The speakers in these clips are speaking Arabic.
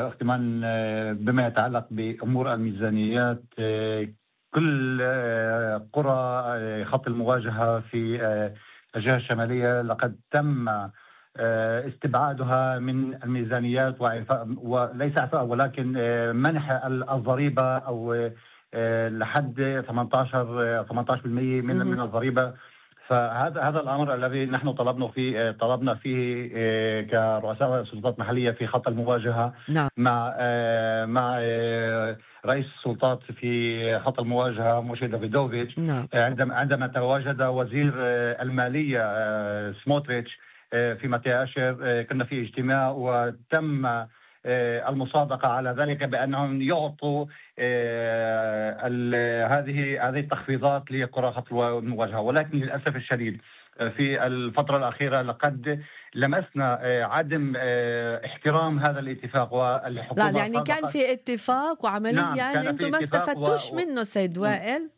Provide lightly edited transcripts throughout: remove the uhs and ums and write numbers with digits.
أختي بما يتعلق بأمور الميزانيات، كل قرى خط المواجهة في الجهة الشمالية لقد تم استبعادها من الميزانيات، وليس إعفاء ولكن منح الضريبة، أو لحد 18% من اهم. الضريبة. فهذا الامر الذي نحن طلبنا فيه كرؤساء سلطات محليه في خط المواجهه نعم. مع رئيس السلطات في خط المواجهه موشي دافيدوفيتش. نعم. عندما تواجد وزير الماليه سموتريتش في متى اشر، كنا في اجتماع وتم المصادقه على ذلك بانهم يعطوا هذه التخفيضات لقرى خط المواجهه. ولكن للاسف الشديد في الفتره الاخيره لقد لمسنا عدم احترام هذا الاتفاق، لا، والحكومه يعني كان صادقت. في اتفاق نعم، وعمليا كان انتم في ما اتفاق استفدتوش منه سيد وائل.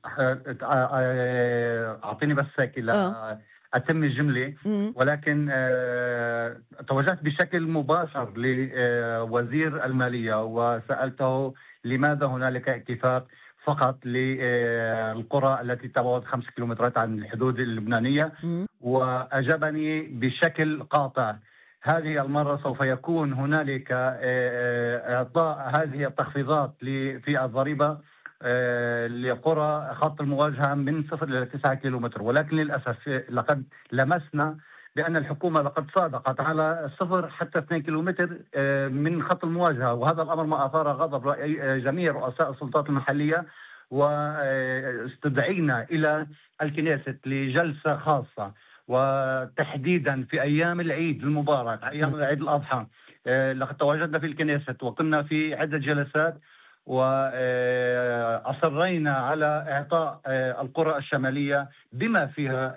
أعطيني بس هيك اه. أتم الجملة. امم. ولكن توجهت بشكل مباشر لوزير المالية وسألته لماذا هنالك اتفاق فقط للقرى التي تبعد 5 كيلومترات عن الحدود اللبنانية، امم. وأجابني بشكل قاطع: هذه المرة سوف يكون هنالك إعطاء هذه التخفيضات في الضريبة لقرى خط المواجهة من 0 إلى 9 كيلومتر. ولكن للأسف لقد لمسنا بأن الحكومة لقد صادقت على 0 حتى 2 كيلومتر من خط المواجهة، وهذا الأمر ما أثار غضب جميع رؤساء السلطات المحلية. واستدعينا إلى الكنيست لجلسة خاصة، وتحديدا في أيام العيد المبارك، أيام العيد الأضحى. لقد تواجدنا في الكنيست وكنا في عدة جلسات، وأصرينا على إعطاء القرى الشمالية بما فيها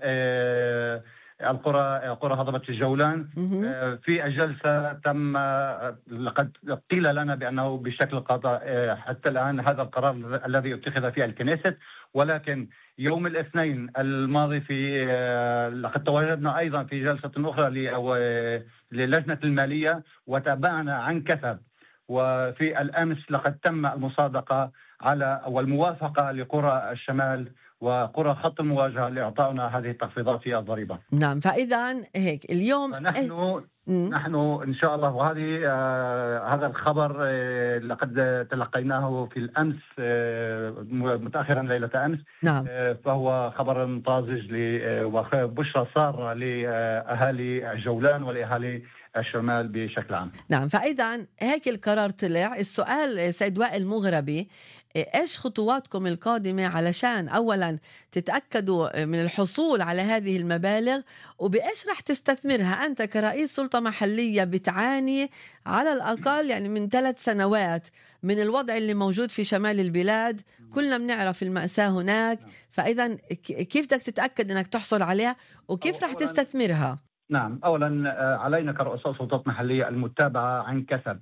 قرى هضبة الجولان. مهم. في الجلسة تم لقد قيل لنا بأنه بشكل قاطع حتى الآن هذا القرار الذي اتخذ في الكنيست. ولكن يوم الاثنين الماضي لقد تواجدنا أيضا في جلسة أخرى للجنة المالية وتابعنا عن كثب. وفي الأمس لقد تم المصادقة على والموافقة لقرى الشمال وقرى خط المواجهة لإعطائنا هذه التخفيضات في الضريبة. نعم، فإذا هيك اليوم فنحن مم. نحن إن شاء الله، وهذه هذا الخبر لقد تلقيناه في الأمس متأخرا ليلة أمس. نعم. فهو خبر طازج وبشرى سارة لأهالي الجولان ولأهالي الشمال بشكل عام. نعم، فإذا هيك القرار طلع. السؤال سيد وائل مغربي، إيش خطواتكم القادمة علشان أولا تتأكدوا من الحصول على هذه المبالغ، وبإيش رح تستثمرها؟ أنت كرئيس سلطة محلية بتعاني على الأقل يعني من 3 سنوات من الوضع اللي موجود في شمال البلاد، كلنا بنعرف المأساة هناك. فإذا كيف بدك تتأكد أنك تحصل عليها وكيف رح أولا تستثمرها؟ نعم، أولا علينا كرؤساء سلطات محلية المتابعة عن كثب،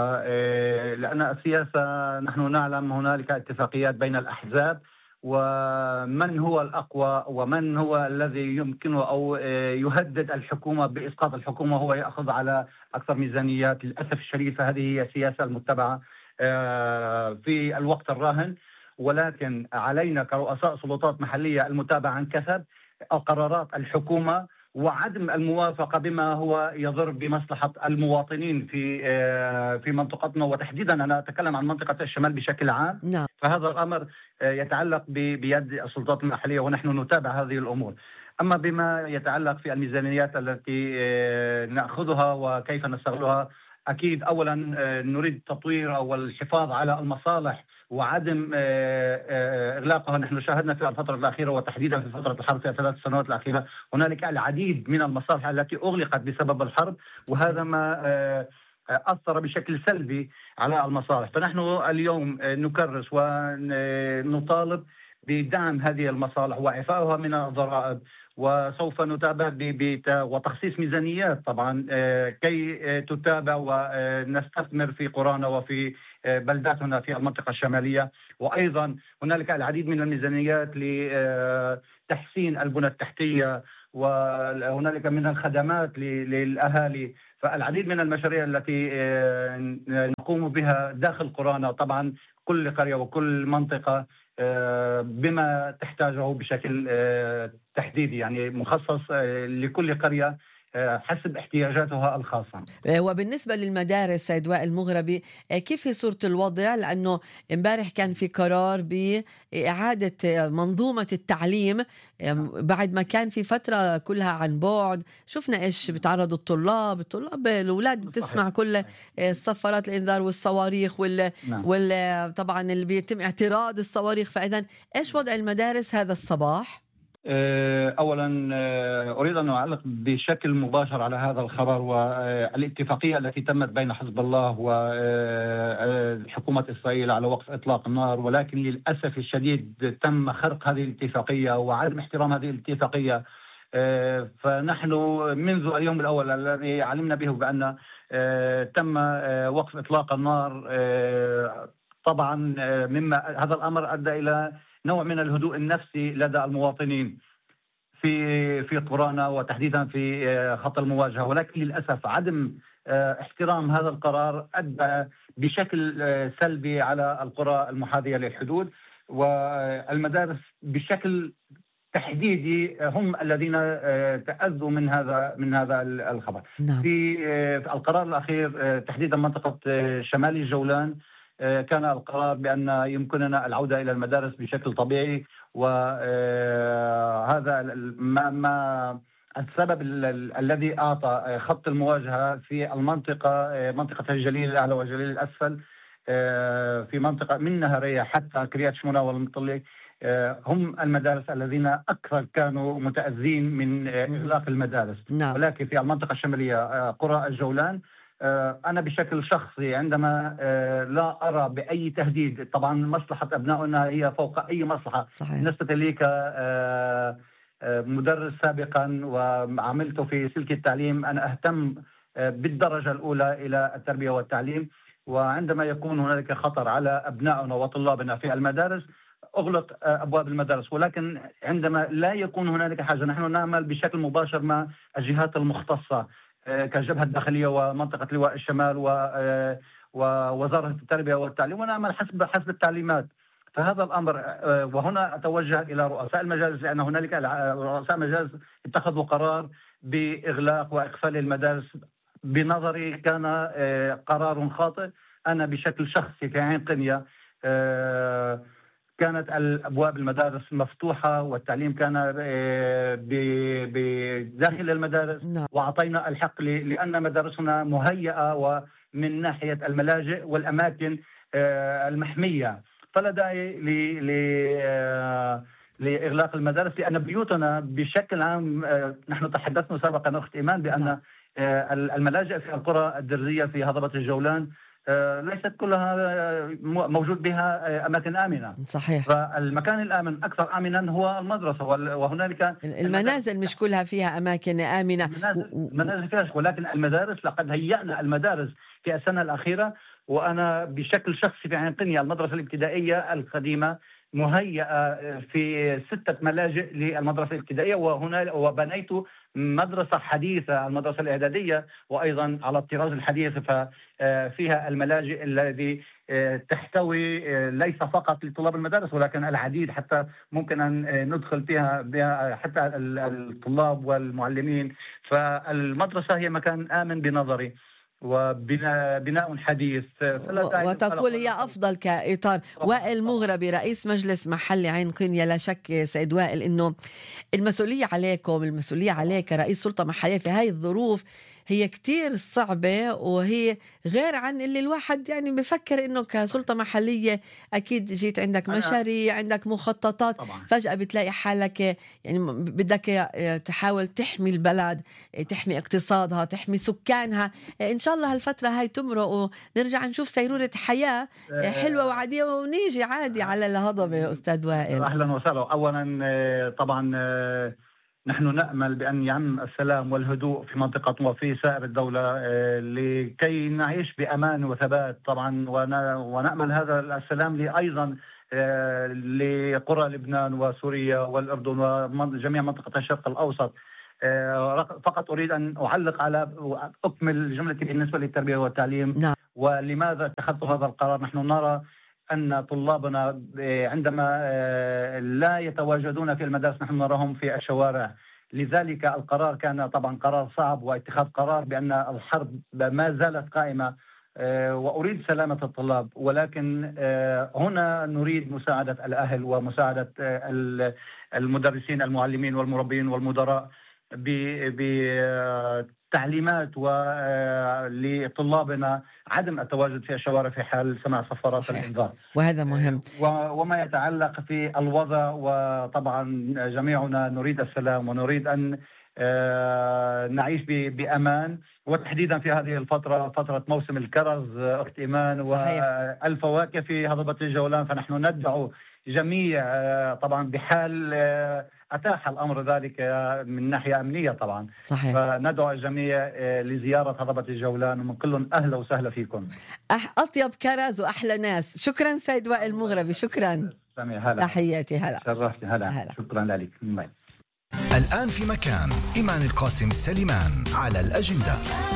ولأن السياسة نحن نعلم هنالك اتفاقيات بين الأحزاب، ومن هو الأقوى ومن هو الذي يمكنه أو يهدد الحكومة بإسقاط الحكومة هو يأخذ على أكثر ميزانيات. للأسف الشديد فهذه هي السياسة المتبعة في الوقت الراهن. ولكن علينا كرؤساء سلطات محلية المتابعة عن كثب قرارات الحكومة وعدم الموافقة بما هو يضر بمصلحة المواطنين في منطقتنا، وتحديدا أنا أتكلم عن منطقة الشمال بشكل عام. نعم. فهذا الأمر يتعلق بيد السلطات المحلية ونحن نتابع هذه الأمور. أما بما يتعلق في الميزانيات التي نأخذها وكيف نستغلها، أكيد أولا نريد تطوير أو الحفاظ على المصالح وعدم إغلاقها. نحن شاهدنا في الفترة الأخيرة وتحديدا في فترة الحرب في 3 سنوات الأخيرة هنالك العديد من المصالح التي أغلقت بسبب الحرب، وهذا ما أثر بشكل سلبي على المصالح. فنحن اليوم نكرس ونطالب بدعم هذه المصالح وإعفائها من الضرائب وسوف نتابع وتخصيص ميزانيات طبعا كي تتابع ونستثمر في قرانا وفي بلداتنا في المنطقة الشمالية. وأيضا هنالك العديد من الميزانيات لتحسين البنى التحتية، وهنالك من الخدمات للأهالي. فالعديد من المشاريع التي نقوم بها داخل قرانا، طبعا كل قرية وكل منطقة بما تحتاجه بشكل تحديدي، يعني مخصص لكل قرية حسب احتياجاتها الخاصة. وبالنسبة للمدارس سيد وائل مغربي، كيف هي صورة الوضع؟ لأنه امبارح كان في قرار بإعادة منظومة التعليم بعد ما كان في فترة كلها عن بعد. شفنا إيش بتعرضوا الطلاب الأولاد صحيح. بتسمع كل صفارات الإنذار والصواريخ نعم. طبعا اللي بيتم اعتراض الصواريخ. فإذا إيش وضع المدارس هذا الصباح؟ أولا أريد أن أعلق بشكل مباشر على هذا الخبر والاتفاقية التي تمت بين حزب الله وحكومة إسرائيل على وقف إطلاق النار، ولكن للأسف الشديد تم خرق هذه الاتفاقية وعدم احترام هذه الاتفاقية. فنحن منذ اليوم الأول الذي علمنا به بأن تم وقف إطلاق النار، طبعا مما هذا الأمر أدى إلى نوع من الهدوء النفسي لدى المواطنين في قرانا وتحديدا في خط المواجهة. ولكن للأسف عدم احترام هذا القرار أدى بشكل سلبي على القرى المحاذية للحدود، والمدارس بشكل تحديدي هم الذين تأذوا من هذا الخبر. نعم. في القرار الأخير تحديدا منطقة شمال الجولان كان القرار بأن يمكننا العودة إلى المدارس بشكل طبيعي، وهذا ما السبب الذي أعطى خط المواجهة في منطقة الجليل الأعلى والجليل الأسفل، في منطقة من نهرية حتى كريات شمونة والمطلق، هم المدارس الذين أكثر كانوا متأذين من إغلاق المدارس. نعم. ولكن في المنطقة الشمالية قرى الجولان أنا بشكل شخصي عندما لا أرى بأي تهديد، طبعا مصلحة أبنائنا هي فوق أي مصلحة. بالنسبة لي كمدرس سابقا وعملت في سلك التعليم، أنا أهتم بالدرجة الأولى إلى التربية والتعليم، وعندما يكون هنالك خطر على أبنائنا وطلابنا في المدارس أغلق أبواب المدارس. ولكن عندما لا يكون هنالك حاجة نحن نعمل بشكل مباشر مع الجهات المختصة كالجبهة الداخلية ومنطقة لواء الشمال ووزارة التربية والتعليم، ونعمل حسب التعليمات. فهذا الأمر، وهنا أتوجه إلى رؤساء المجالس، لأن هنالك رؤساء مجالس اتخذوا قرار بإغلاق وإقفال المدارس. بنظري كان قرار خاطئ. أنا بشكل شخصي في عين قنية كانت الأبواب المدارس مفتوحة والتعليم كان بداخل المدارس. نعم. وأعطينا الحق لأن مدارسنا مهيئة ومن ناحية الملاجئ والأماكن المحمية، فلا داعي لإغلاق المدارس، لأن بيوتنا بشكل عام نحن تحدثنا سابقا أخت إيمان بأن الملاجئ في القرى الدرزية في هضبة الجولان ليست كلها موجود بها أماكن آمنة. صحيح. فالمكان الآمن أكثر آمنا هو المدرسة، وهنالك المنازل مش كلها فيها أماكن آمنة. المنازل فيها، ولكن المدارس لقد هيأنا المدارس في السنة الأخيرة. وأنا بشكل شخصي في عين قنية المدرسة الابتدائية القديمة مهيئة في 6 ملاجئ للمدرسة الابتدائية، وهنا وبنيت مدرسة حديثة المدرسة الإعدادية وأيضا على الطراز الحديث، ففيها الملاجئ الذي تحتوي ليس فقط لطلاب المدارس ولكن العديد، حتى ممكن أن ندخل بها حتى الطلاب والمعلمين. فالمدرسة هي مكان آمن بنظري وبناء حديث، وتقول هي أفضل كإطار. وائل مغربي رئيس مجلس محلي عين قنية، لا شك سيد وائل إنه المسؤولية عليكم، المسؤولية عليك رئيس سلطة محلية في هاي الظروف هي كتير صعبة، وهي غير عن اللي الواحد يعني بفكر إنه كسلطة محلية أكيد جيت عندك مشاريع، عندك مخططات طبعا. فجأة بتلاقي حالك يعني بدك تحاول تحمي البلد، تحمي اقتصادها، تحمي سكانها. إن شاء الله هالفترة هاي تمرق ونرجع نشوف سيرورة حياة حلوة وعادية ونيجي عادي على الهضبة. أستاذ وائل أهلا وسهلا. أولا طبعا نحن نأمل بأن يعم السلام والهدوء في منطقة وفي سائر الدولة، لكي نعيش بأمان وثبات طبعا، ونأمل هذا السلام أيضا لقرى لبنان وسوريا والأردن وجميع منطقة الشرق الأوسط. فقط أريد أن أعلق على أكمل جملتي بالنسبة للتربية والتعليم. نعم. ولماذا اتخذت هذا القرار؟ نحن نرى أن طلابنا عندما لا يتواجدون في المدارس نحن نراهم في الشوارع. لذلك القرار كان طبعا قرار صعب، واتخاذ قرار بأن الحرب ما زالت قائمة، وأريد سلامة الطلاب، ولكن هنا نريد مساعدة الأهل ومساعدة المدرسين المعلمين والمربين والمدراء بتعليمات لطلابنا عدم التواجد في الشوارع في حال سماع صفارات الإنذار. وهذا مهم. وما يتعلق في الوضع، وطبعا جميعنا نريد السلام ونريد أن نعيش بأمان، وتحديدا في هذه الفترة، فترة موسم الكرز أخت إيمان والفواكه في هضبة الجولان. فنحن ندعو جميع طبعا بحال أتاح الأمر ذلك من ناحية أمنية طبعا. صحيح. فندعو الجميع لزيارة هضبة الجولان، ومن كل أهلا وسهلا فيكم. أطيب كرز وأحلى ناس. شكرا سيد وائل المغربي، شكرا. هلا. تحياتي. هلا. شرفتي. هلا. شكرا لك. الآن في مكان إيمان القاسم سليمان على الأجندة.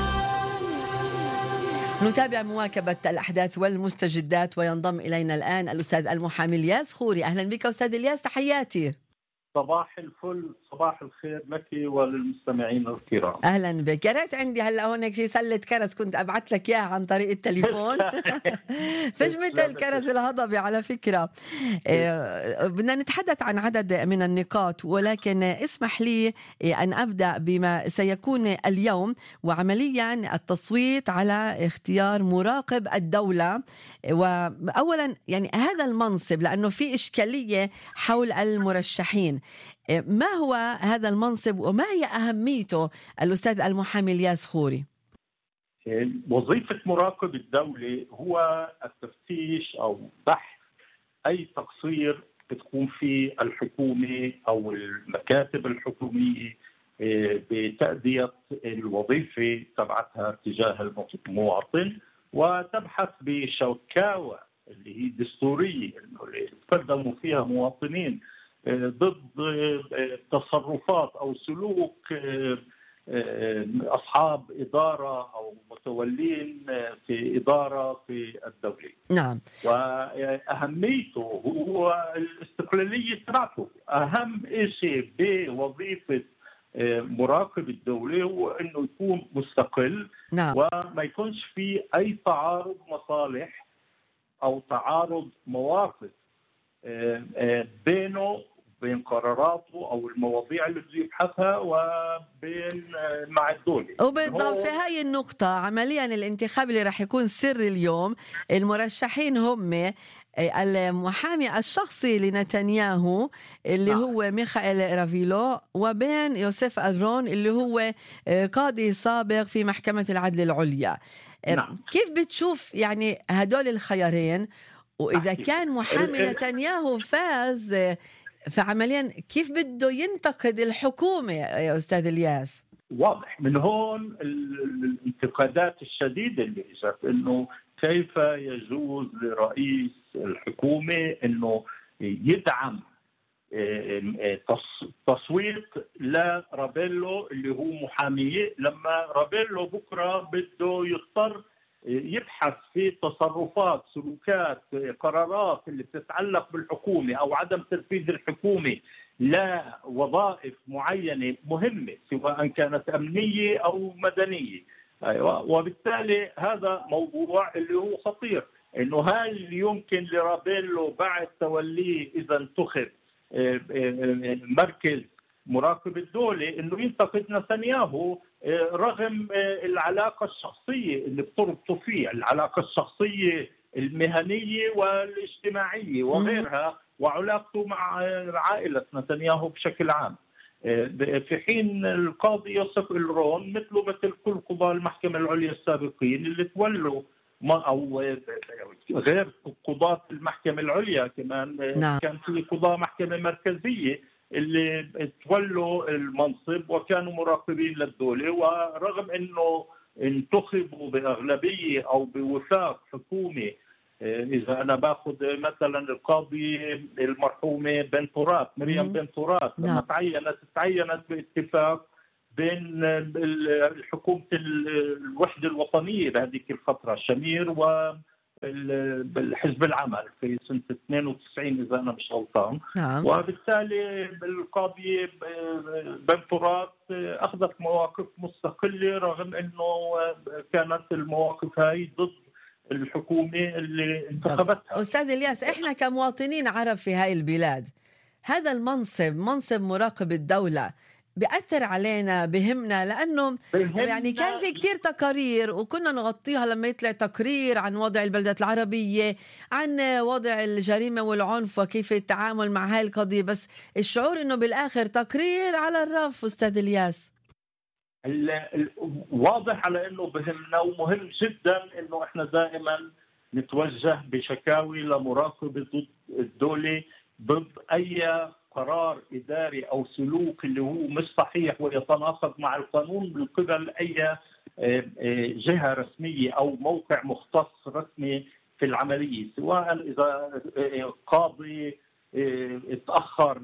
نتابع مواكبة الأحداث والمستجدات، وينضم إلينا الآن الأستاذ المحامي الياس خوري. أهلا بك أستاذ الياس، تحياتي. صباح الفل، صباح الخير لك وللمستمعين الكرام. اهلا بك. يا ريت عندي هلا هون شيء سله كرز كنت ابعث لك اياها عن طريق التليفون. فجمة الكرز الهضبي على فكره. بدنا نتحدث عن عدد من النقاط، ولكن اسمح لي ان ابدا بما سيكون اليوم، وعمليا التصويت على اختيار مراقب الدوله. واولا يعني هذا المنصب، لانه في اشكاليه حول المرشحين، ما هو هذا المنصب وما هي أهميته الأستاذ المحامي الياس خوري؟ وظيفة مراقب الدولة هو التفتيش أو بحث أي تقصير بتكون فيه الحكومة أو المكاتب الحكومية بتأدية الوظيفة تبعتها تجاه المواطن، وتبحث بشكاوى اللي هي دستورية اللي تقدموا فيها مواطنين ضد تصرفات أو سلوك أصحاب إدارة أو متولين في إدارة في الدولة. نعم. وأهميته هو الاستقلالية تبعته. أهم شيء بوظيفة مراقب الدولة هو أنه يكون مستقل. نعم. وما يكونش فيه أي تعارض مصالح أو تعارض مواقف بينه بين قراراته أو المواضيع اللي بده يبحثها وبين مع الدولة. وبالضبط في هاي النقطة عمليا الانتخاب اللي راح يكون سر اليوم، المرشحين هم المحامي الشخصي لنتنياهو اللي هو ميخائيل رافيلو، وبين يوسف أرون اللي هو قاضي سابق في محكمة العدل العليا. كيف بتشوف يعني هدول الخيارين؟ وإذا كان محامي نتنياهو فاز، فعمليا كيف بده ينتقد الحكومة يا أستاذ الياس؟ واضح من هون الانتقادات الشديدة اللي اجت، انه كيف يجوز لرئيس الحكومة انه يدعم تصويت لرابيلو اللي هو محامية، لما رابيلو بكرة بده يضطر يبحث في تصرفات، سلوكات، قرارات اللي بتتعلق بالحكومة أو عدم تنفيذ الحكومة لوظائف معينة مهمة سواء كانت أمنية أو مدنية. وبالتالي هذا موضوع اللي هو خطير، إنه هل يمكن لرابيلو بعد توليه إذا انتخب مركز مراقب الدولة إنه ينتقد نتنياهو رغم العلاقة الشخصية اللي بتربطوا فيه، العلاقة الشخصية المهنية والاجتماعية وغيرها، وعلاقته مع عائلة نتنياهو بشكل عام، في حين القاضي يوسف أرون مثله مثل كل قضاة المحكمة العليا السابقين اللي تولوا أو غير قضاة المحكمة العليا كمان. نعم. كان في قضاة محكمة مركزية اللي تولوا المنصب وكانوا مراقبين للدولة، ورغم أنه انتخبوا بأغلبية أو بوفاق حكومي. إذا أنا باخذ مثلا القاضي المرحومة بنت تراب، مريم بنت تراب، لما تعينت باتفاق بين حكومة الوحدة الوطنية بهذيك الفترة، شمير والحزب العمل في سنة 92 إذا أنا مش غلطان. وبالتالي القاضية بنت تراب أخذت مواقف مستقلة، رغم أنه كانت المواقف هاي ضد الحكومة اللي انتخبتها. أستاذ إلياس، إحنا كمواطنين عرب في هاي البلاد، هذا المنصب، منصب مراقب الدولة، بيأثر علينا، بهمنا، لأنه يعني كان في كتير تقارير وكنا نغطيها لما يطلع تقرير عن وضع البلدات العربية، عن وضع الجريمة والعنف وكيف التعامل مع هاي القضية، بس الشعور إنه بالآخر تقرير على الرف. أستاذ إلياس، واضح على انه بهمنا، ومهم جدا انه احنا دائما نتوجه بشكاوي لمراقبه ضد الدوله، ضد اي قرار اداري او سلوك اللي هو مش صحيح ويتناقض مع القانون من قبل اي جهه رسميه او موقع مختص رسمي في العمليه، سواء اذا قاضي اتاخر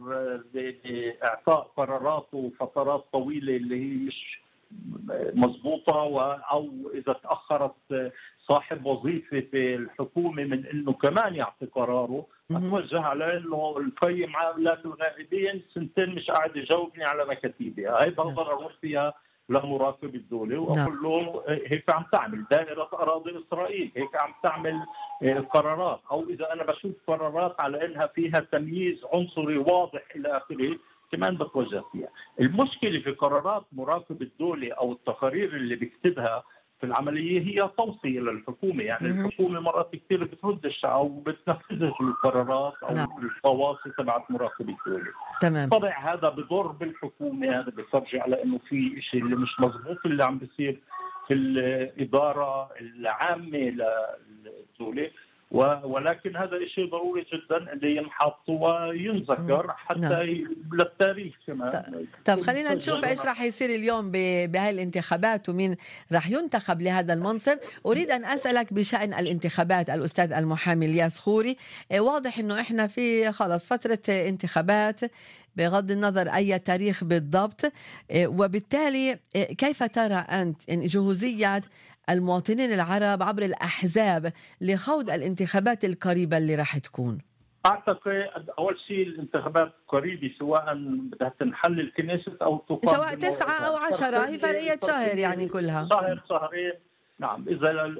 باعطاء قراراته فترات طويله اللي هي مش مضبوطة، أو إذا تأخرت صاحب وظيفة في الحكومة من أنه كمان يعطي قراره، أتوجه على أنه القيم عاملات الغائبين سنتين مش قاعد يجاوبني على مكاتيبي، هاي بقدر أروح فيها لمراقب الدولة وأقول له هيك عم تعمل دائرة أراضي إسرائيل، هيك عم تعمل قرارات، أو إذا أنا بشوف قرارات على أنها فيها تمييز عنصري واضح إلى آخره كمان بتوجه فيها. المشكلة في قرارات مراقب الدولة أو التقارير اللي بيكتبها في العملية هي توصية للحكومة، يعني الحكومة مرات كثير بتردش أو بتنفذ القرارات أو الخواص تبعت مراقب الدولة. تمام. طبعا هذا بضر بالحكومة، هذا بيفرجي على إنه في شيء اللي مش مضبوط اللي عم بيصير في الإدارة العامة للدولة، ولكن هذا شيء ضروري جدا اللي ينحط وينذكر حتى للتاريخ كمان. طب خلينا نشوف ايش راح يصير اليوم بهاي الانتخابات ومين راح ينتخب لهذا المنصب. اريد ان اسالك بشان الانتخابات الاستاذ المحامي الياس خوري، واضح انه احنا في خلص فتره انتخابات بغض النظر اي تاريخ بالضبط، وبالتالي كيف ترى انت جهوزيه المواطنين العرب عبر الأحزاب لخوض الانتخابات القريبة اللي راح تكون؟ أعتقد أول شيء الانتخابات قريبة، سواء بدها تنحل الكنيسة أو تقام سواء 9 أو 10، هي فرقية شهر يعني كلها شهرين. نعم، إذا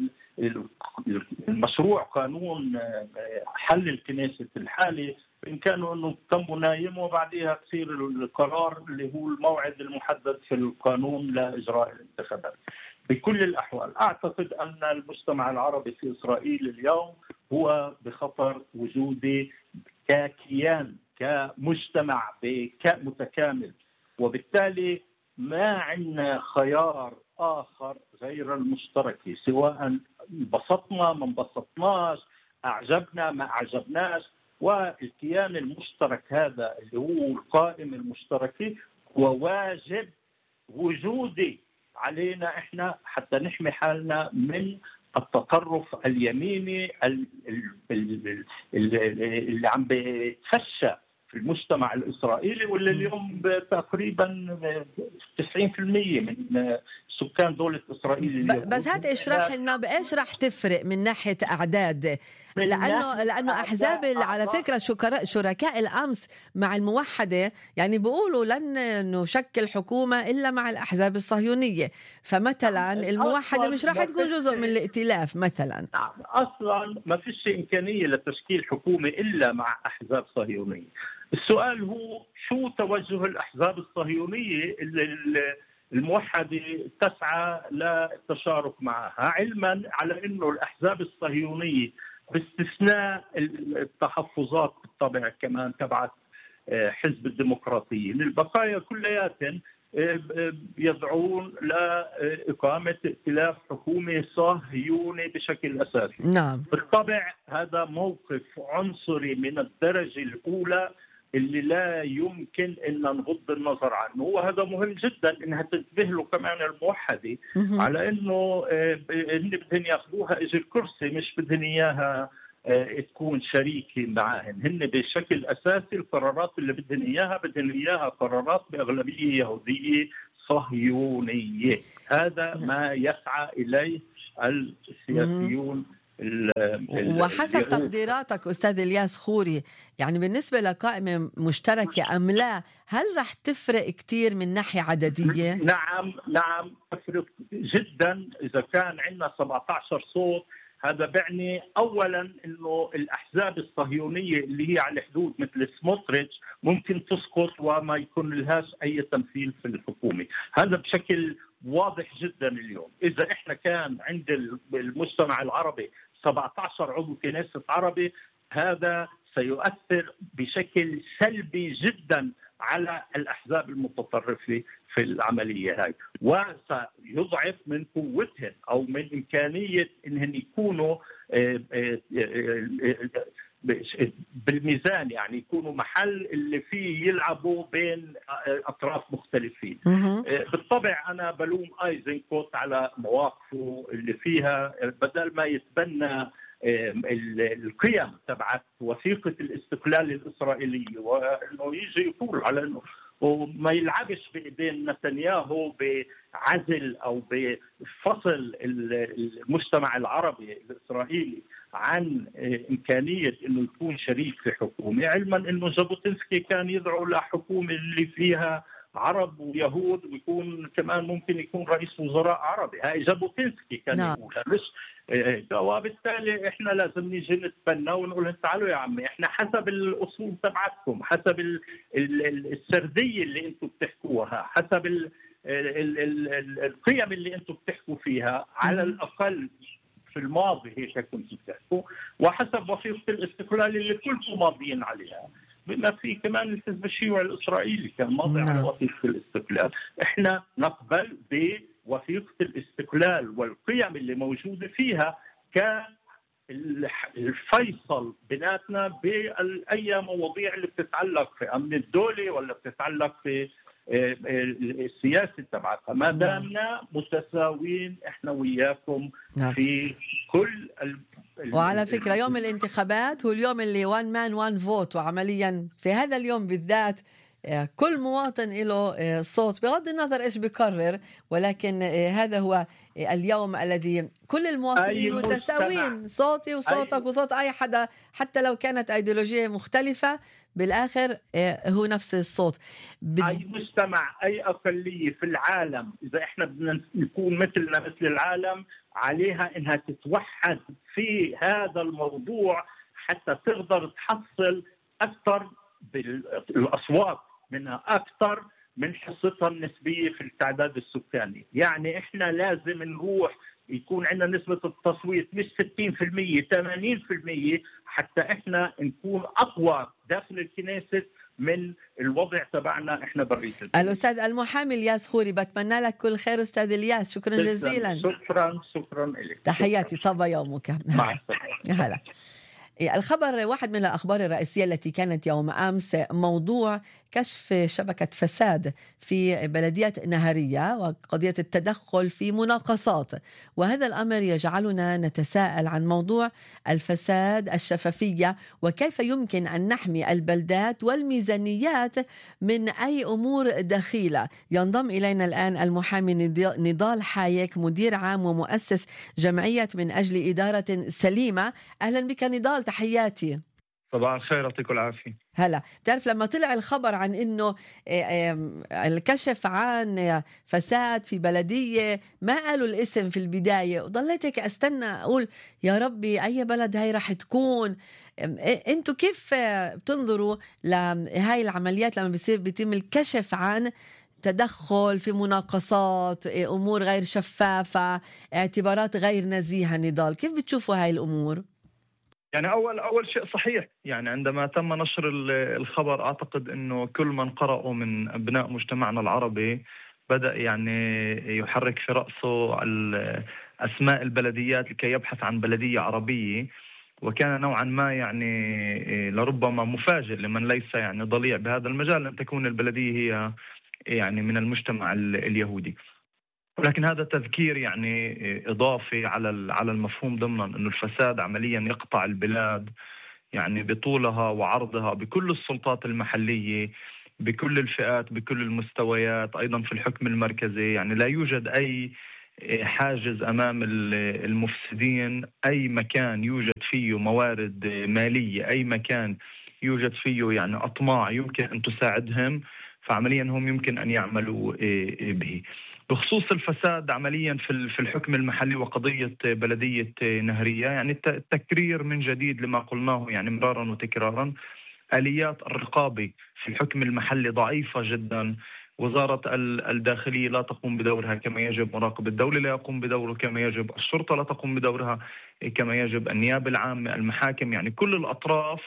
المشروع قانون حل الكنيسة الحالي بإمكانه أنه تم نايم وبعدها تصير القرار اللي هو الموعد المحدد في القانون لإجراء الانتخابات. بكل الأحوال أعتقد أن المجتمع العربي في إسرائيل اليوم هو بخطر وجودي ككيان، كمجتمع متكامل، وبالتالي ما عندنا خيار آخر غير المشتركة، سواء انبسطنا ما انبسطناش، أعجبنا ما أعجبناش، والكيان المشترك هذا اللي هو القائمة المشتركة هو واجب وجودي علينا احنا حتى نحمي حالنا من التطرف اليميني اللي عم بيتفشى في المجتمع الإسرائيلي، واللي اليوم تقريبا 90% من سكان دولة إسرائيل. بس هات اشرح لنا بإيش راح تفرق من ناحية أعداد، لأنه أحزاب على فكرة شركاء الأمس مع الموحدة يعني بيقولوا لن نشكل حكومة إلا مع الأحزاب الصهيونية، فمثلا الموحدة مش راح تكون جزء من الائتلاف مثلا. أصلا ما فيش إمكانية لتشكيل حكومة إلا مع أحزاب صهيونية. السؤال هو شو توجه الأحزاب الصهيونية اللي الموحدة تسعى للتشارك معها، علما على أنه الأحزاب الصهيونية باستثناء التحفظات بالطبع كمان تبعت حزب الديمقراطيين، البقايا كلياتهم يدعون لإقامة ائتلاف حكومي صهيوني بشكل أساسي. نعم. بالطبع هذا موقف عنصري من الدرجة الأولى اللي لا يمكن أن نغض النظر عنه، وهذا مهم جدا أنها تنتبه له كمان الموحدة على أنه هن بدهن ياخذوها إجر الكرسي، مش بدهن إياها تكون شريكة معهن. هن بشكل أساسي القرارات اللي بدهن إياها قرارات بأغلبية يهودية صهيونية. هذا ما يسعى إليه السياسيون. وحسب تقديراتك أستاذ إلياس خوري، يعني بالنسبة لقائمة مشتركة أم لا، هل رح تفرق كتير من ناحية عددية؟ نعم تفرق جدا. إذا كان عندنا 17 صوت، هذا بعني أولا أنه الأحزاب الصهيونية اللي هي على الحدود مثل سموتريتش ممكن تسقط وما يكون لهاش أي تمثيل في الحكومة. هذا بشكل واضح جدا اليوم. إذا إحنا كان عند المجتمع العربي 17 عضو كنيسة عربي، هذا سيؤثر بشكل سلبي جدا على الأحزاب المتطرفة في العملية هاي، وسيضعف من قوتهن أو من إمكانية أنهم يكونوا بالميزان، يعني يكونوا محل اللي فيه يلعبوا بين أطراف مختلفين. بالطبع أنا بلوم أيزنكوت على مواقفه اللي فيها بدل ما يتبنى القيم تبعت وثيقة الاستقلال الإسرائيلية، وأنه يجي يقول على أنه وما يلعبش بين نتنياهو بعزل أو بفصل المجتمع العربي الإسرائيلي عن إمكانية أنه يكون شريك في حكومة، علما أنه جابوتينسكي كان يدعو لحكومة اللي فيها عرب ويهود، ويكون كمان ممكن يكون رئيس وزراء عربي. هاي جابوتينسكي كان يقولها، مش وبالتالي احنا لازم نيجي نتبنى ونقول تعالوا يا عمي، احنا حسب الاصول تبعتكم، حسب السرديه اللي انتم بتحكوها، حسب القيم اللي انتم بتحكوا فيها، على الاقل في الماضي هيك كنتوا بتحكوا، وحسب وثيقه الاستقلال اللي كلكم ماضيين عليها، بما في كمان الحزب الشيوعي الاسرائيلي كان ماضي على وثيقه الاستقلال. احنا نقبل بوثيقه الاستقلال والقيم اللي موجوده فيها كالفيصل بيناتنا باي مواضيع اللي بتتعلق في امن الدوله ولا بتتعلق في السياسه تبعتها، ما دامنا متساويين احنا وياكم في كل وعلى فكرة يوم الانتخابات هو اليوم اللي one man one vote، وعمليا في هذا اليوم بالذات كل مواطن له صوت بغض النظر إيش بيقرر، ولكن هذا هو اليوم الذي كل المواطنين متساويين، صوتي وصوتك وصوت أي حدا حتى لو كانت أيديولوجية مختلفة، بالآخر هو نفس الصوت. أي مجتمع، أي أقلية في العالم، إذا إحنا بدنا نكون مثلنا مثل العالم، عليها إنها تتوحد في هذا الموضوع حتى تقدر تحصل أكثر بالأصوات منها، أكثر من حصتها النسبية في التعداد السكاني. يعني إحنا لازم نروح يكون عندنا نسبة التصويت مش 60% 80%، حتى إحنا نكون أقوى داخل الكنيسة من الوضع تبعنا إحنا بريت. الأستاذ المحامي إلياس خوري، بتمنى لك كل خير أستاذ إلياس، شكرا جزيلا. شكرا لك. تحياتي، طاب يومك. هلا. الخبر واحد من الأخبار الرئيسية التي كانت يوم أمس موضوع كشف شبكة فساد في بلدية نهرية وقضية التدخل في مناقصات، وهذا الأمر يجعلنا نتساءل عن موضوع الفساد، الشفافية، وكيف يمكن أن نحمي البلدات والميزانيات من أي أمور دخيلة. ينضم إلينا الآن المحامي نضال حايك، مدير عام ومؤسس جمعية من أجل إدارة سليمة. أهلا بك نضال، تحياتي. صباح الخير، يعطيكم العافية. هلا، تعرف لما طلع الخبر عن انه الكشف عن فساد في بلدية، ما قالوا الاسم في البداية، وضليت هيك استنى اقول يا ربي اي بلد هاي راح تكون. انتوا كيف بتنظروا لهاي العمليات لما بيتم الكشف عن تدخل في مناقصات، امور غير شفافة، اعتبارات غير نزيهة؟ نضال، كيف بتشوفوا هاي الامور؟ يعني أول شيء صحيح، يعني عندما تم نشر الخبر أعتقد أنه كل من قرأوا من أبناء مجتمعنا العربي بدأ يعني يحرك في رأسه أسماء البلديات لكي يبحث عن بلدية عربية. وكان نوعا ما يعني لربما مفاجئ لمن ليس يعني ضليع بهذا المجال أن تكون البلدية هي يعني من المجتمع اليهودي. ولكن هذا تذكير يعني إضافي على المفهوم ضمنا أنه الفساد عمليا يقطع البلاد يعني بطولها وعرضها بكل السلطات المحلية، بكل الفئات، بكل المستويات، أيضا في الحكم المركزي. يعني لا يوجد أي حاجز أمام المفسدين. أي مكان يوجد فيه موارد مالية، أي مكان يوجد فيه يعني أطماع يمكن أن تساعدهم، فعمليا هم يمكن أن يعملوا به. بخصوص الفساد عمليا في الحكم المحلي وقضية بلدية نهرية، يعني التكرير من جديد لما قلناه يعني مرارا وتكرارا. آليات الرقابة في الحكم المحلي ضعيفة جدا. وزارة الداخلية لا تقوم بدورها كما يجب، مراقب الدولة لا يقوم بدوره كما يجب، الشرطة لا تقوم بدورها كما يجب، النيابة العامة، المحاكم، يعني كل الأطراف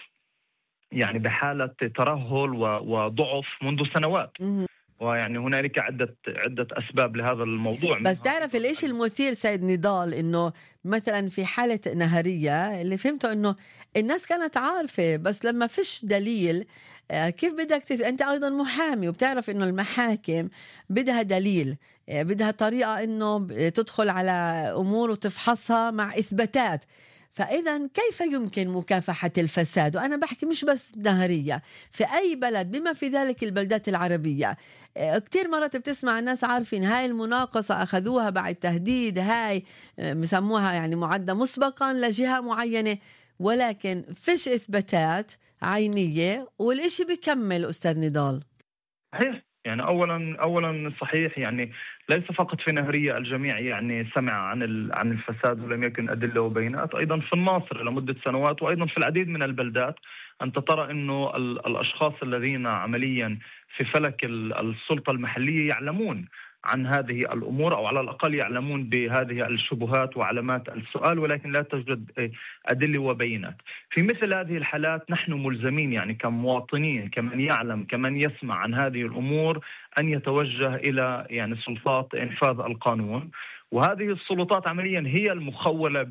يعني بحالة ترهل وضعف منذ سنوات. ويعني هنالك عدة أسباب لهذا الموضوع. بس تعرف الإشي المثير سيد نضال إنه مثلا في حالة نهرية اللي فهمته إنه الناس كانت عارفة، بس لما فيش دليل كيف بدك أنت أيضا محامي وبتعرف إنه المحاكم بدها دليل، بدها طريقة إنه تدخل على أمور وتفحصها مع إثباتات. فإذا كيف يمكن مكافحة الفساد؟ وأنا بحكي مش بس نهرية، في أي بلد بما في ذلك البلدات العربية. كتير مرات بتسمع الناس عارفين هاي المناقصة أخذوها بعد تهديد، هاي مسموها يعني معدة مسبقا لجهة معينة، ولكن فيش إثباتات عينية والإشي بيكمل. أستاذ نضال، صحيح، يعني اولا صحيح، يعني ليس فقط في نهرية، الجميع يعني سمع عن الفساد ولم يكن أدلة وبينات. ايضا في الناصر لمدة سنوات، وايضا في العديد من البلدات انت ترى انه الاشخاص الذين عمليا في فلك السلطة المحلية يعلمون عن هذه الأمور، أو على الأقل يعلمون بهذه الشبهات وعلامات السؤال، ولكن لا توجد أدلة وبينات. في مثل هذه الحالات نحن ملزمين يعني كمواطنين، كمن يعلم، كمن يسمع عن هذه الأمور، أن يتوجه إلى يعني سلطات إنفاذ القانون. وهذه السلطات عمليا هي المخولة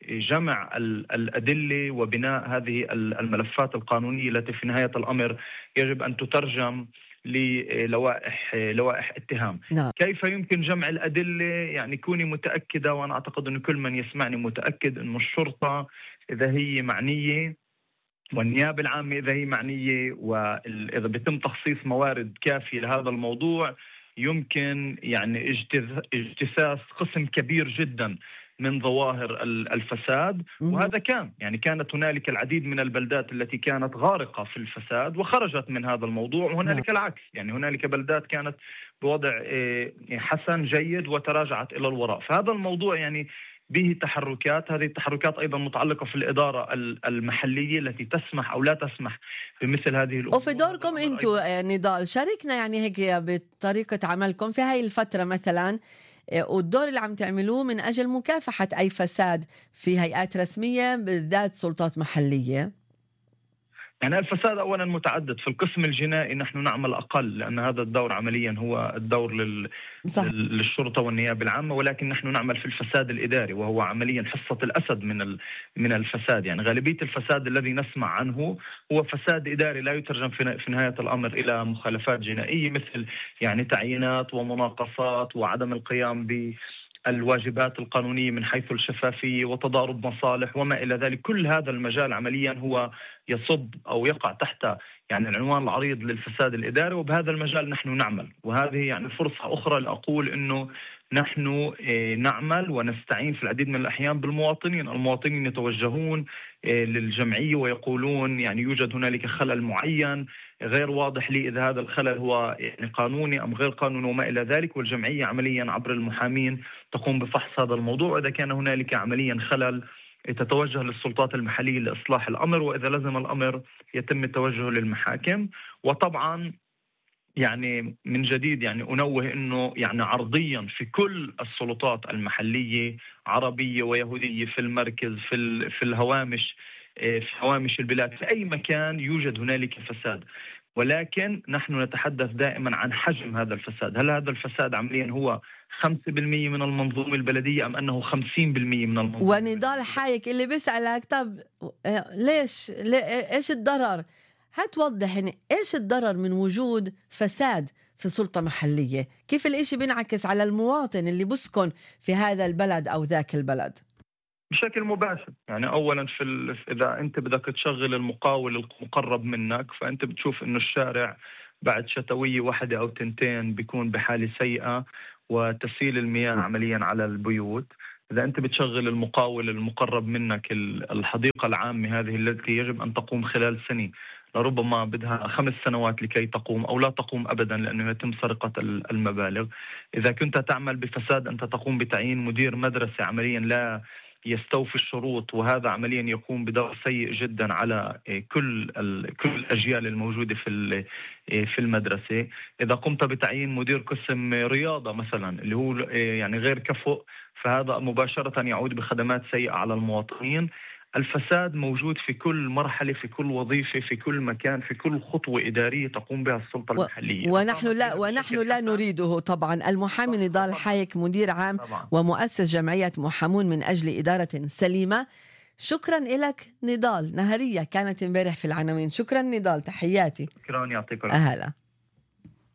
بجمع الأدلة وبناء هذه الملفات القانونية التي في نهاية الأمر يجب أن تترجم لوائح اتهام. نعم. كيف يمكن جمع الأدلة؟ يعني كوني متأكدة، وأنا أعتقد أن كل من يسمعني متأكد، أن الشرطة إذا هي معنية والنيابة العامة إذا هي معنية، وإذا بيتم تخصيص موارد كافية لهذا الموضوع، يمكن يعني اجتثاث قسم كبير جدا من ظواهر الفساد. وهذا كانت هنالك العديد من البلدات التي كانت غارقة في الفساد وخرجت من هذا الموضوع، وهنالك العكس، يعني هنالك بلدات كانت بوضع حسن جيد وتراجعت إلى الوراء. فهذا الموضوع يعني به تحركات. هذه التحركات أيضا متعلقة في الإدارة المحلية التي تسمح أو لا تسمح بمثل هذه الأمور. وفي دوركم أنتم نضال، شاركنا يعني هيك بطريقة عملكم في هاي الفترة مثلا، والدور اللي عم تعملوه من أجل مكافحة أي فساد في هيئات رسمية بالذات سلطات محلية. يعني الفساد أولا متعدد. في القسم الجنائي نحن نعمل أقل، لأن هذا الدور عمليا هو الدور للشرطة والنيابة العامة، ولكن نحن نعمل في الفساد الإداري، وهو عمليا حصة الأسد من الفساد. يعني غالبية الفساد الذي نسمع عنه هو فساد إداري لا يترجم في نهاية الأمر إلى مخالفات جنائية، مثل يعني تعيينات ومناقصات وعدم القيام الواجبات القانونية من حيث الشفافية وتضارب مصالح وما إلى ذلك. كل هذا المجال عمليا هو يصب أو يقع تحت يعني العنوان العريض للفساد الإداري، وبهذا المجال نحن نعمل. وهذه يعني فرصة أخرى لأقول أنه نحن نعمل ونستعين في العديد من الأحيان بالمواطنين. المواطنين يتوجهون للجمعية ويقولون يعني يوجد هنالك خلل معين غير واضح لي إذا هذا الخلل هو يعني قانوني أم غير قانوني وما إلى ذلك، والجمعية عمليا عبر المحامين تقوم بفحص هذا الموضوع. وإذا كان هنالك عمليا خلل تتوجه للسلطات المحلية لإصلاح الأمر، وإذا لزم الأمر يتم التوجه للمحاكم. وطبعا يعني من جديد يعني أنوه أنه يعني عرضيا في كل السلطات المحلية، عربية ويهودية، في المركز، في الهوامش، في هوامش البلاد، في أي مكان يوجد هنالك فساد. ولكن نحن نتحدث دائما عن حجم هذا الفساد. هل هذا الفساد عمليا هو 5% من المنظومة البلدية أم أنه 50% من المنظومة؟ ونضال حايك اللي بيسألك طب ليش إيش الضرر؟ هتوضح يعني إيش الضرر من وجود فساد في سلطة محلية؟ كيف الإشي بينعكس على المواطن اللي بسكن في هذا البلد أو ذاك البلد؟ بشكل مباشر. يعني أولا إذا أنت بدك تشغل المقاول المقرب منك، فأنت بتشوف إنه الشارع بعد شتوية واحدة أو تنتين بيكون بحالة سيئة وتسيل المياه عمليا على البيوت. إذا أنت بتشغل المقاول المقرب منك، الحديقة العامة هذه التي يجب أن تقوم خلال سنة لربما بدها 5 سنوات لكي تقوم أو لا تقوم أبدا لأنه يتم سرقة المبالغ. إذا كنت تعمل بفساد، أنت تقوم بتعيين مدير مدرسة عمليا لا يستوفي الشروط، وهذا عمليا يقوم بدور سيء جدا على كل الأجيال الموجودة في المدرسة. إذا قمت بتعيين مدير قسم رياضة مثلا اللي هو يعني غير كفؤ، فهذا مباشرة يعود بخدمات سيئة على المواطنين. الفساد موجود في كل مرحلة، في كل وظيفة، في كل مكان، في كل خطوة إدارية تقوم بها السلطة المحلية. ونحن لا نريده طبعا. المحامي نضال حايك، مدير عام ومؤسس جمعية محامون من أجل إدارة سليمة. شكرا لك نضال. نهارية كانت امبارح في العناوين. شكرا نضال، تحياتي. شكرا، يعطيك العافية.